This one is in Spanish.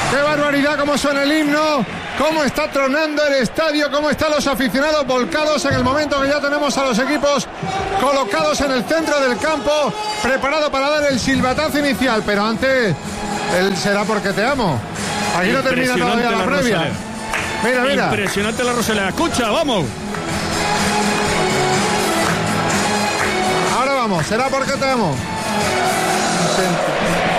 ¡Qué barbaridad cómo suena el himno! ¡Cómo está tronando el estadio! ¡Cómo están los aficionados volcados en el momento que ya tenemos a los equipos colocados en el centro del campo, preparado para dar el silbatazo inicial! Pero antes, él será porque te amo. Aquí no termina todavía la previa. Mira, mira. Impresionante la Rosaleda. Escucha, vamos. Ahora vamos, será porque te amo.